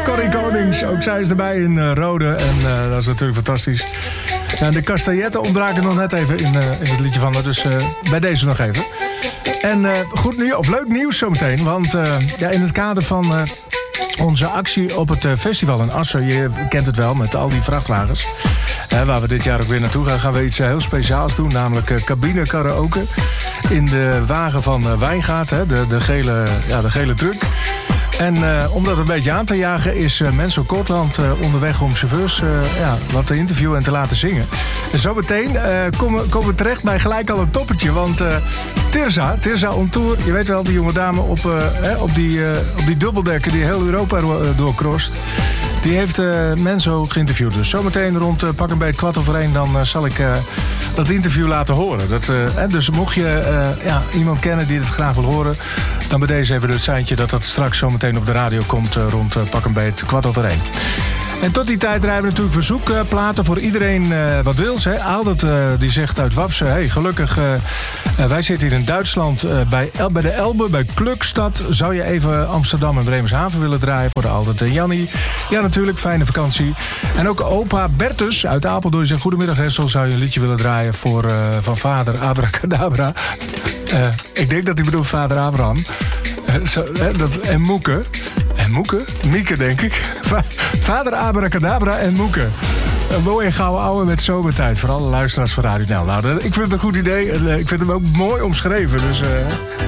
Corrie Konings, ook zij is erbij in Rode. En dat is natuurlijk fantastisch. Ja, de castagnetten ontbraken nog net even in het liedje van haar. Dus bij deze nog even. En goed nieuws, of leuk nieuws zometeen. Want in het kader van onze actie op het festival in Assen... je kent het wel, met al die vrachtwagens... waar we dit jaar ook weer naartoe gaan we iets heel speciaals doen. Namelijk cabine karaoke in de wagen van Wijngaard. De gele truck. En om dat een beetje aan te jagen is Menso Kortland onderweg om chauffeurs wat te interviewen en te laten zingen. En zo meteen komen we terecht bij gelijk al een toppertje. Want Tirza on tour, je weet wel, die jonge dame op die dubbeldekker die heel Europa doorkrost. Die heeft Menso geïnterviewd. Dus zometeen rond pak een beetje 1:15... dan zal ik dat interview laten horen. Dus mocht je iemand kennen die het graag wil horen... dan bij deze even het seintje dat straks zometeen op de radio komt... rond pak een beetje 1:15. En tot die tijd draaien we natuurlijk verzoekplaten voor iedereen wat wils. Aldert die zegt uit Wapsen, hey, gelukkig, wij zitten hier in Duitsland bij de Elbe, bij Klukstad. Zou je even Amsterdam en Bremerhaven willen draaien voor de Aldert en Jannie? Ja, natuurlijk, fijne vakantie. En ook opa Bertus uit Apeldoorn die zegt, goedemiddag Hessel, zou je een liedje willen draaien van vader Abracadabra? Ik denk dat hij bedoelt vader Abraham. En Moeke. En Moeke? Mieke, denk ik. Vader Abracadabra en Moeke. Een mooie gouden ouwe met zomertijd. Voor alle luisteraars van Radio Nel. Nou, ik vind het een goed idee. Ik vind hem ook mooi omschreven. Dus...